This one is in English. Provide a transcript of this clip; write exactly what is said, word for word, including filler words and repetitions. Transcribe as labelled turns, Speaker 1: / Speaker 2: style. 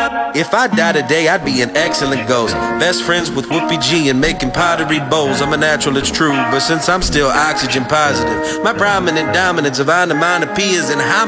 Speaker 1: If I die today, I'd be an excellent ghost. Best friends with Whoopi G and making pottery bowls. I'm a natural, it's true, but since I'm still oxygen positive, my prominent dominance of honor, minor peers and how